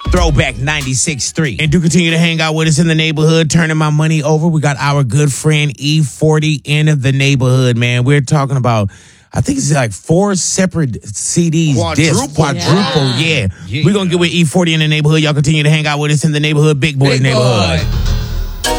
Throwback 96.3. And do continue to hang out with us in the neighborhood, turning my money over. We got our good friend E40 in the neighborhood, man. We're talking about, I think it's like 4 separate CDs. Quadruple, yeah. We're going to get with E40 in the neighborhood. Y'all continue to hang out with us in the neighborhood, Big Boy neighborhood.